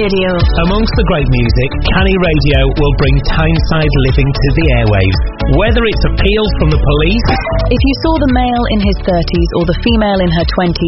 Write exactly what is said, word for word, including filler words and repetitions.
Radio. Amongst the great music, Canny Radio will bring Tyneside living to the airwaves. Whether it's appeals from the police... If you saw the male in his thirties or the female in her twenties